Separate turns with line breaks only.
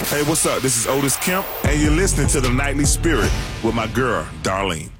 Hey, what's up? This is Otis Kemp, and you're listening to The Nightly Spirit with my girl, Darlene.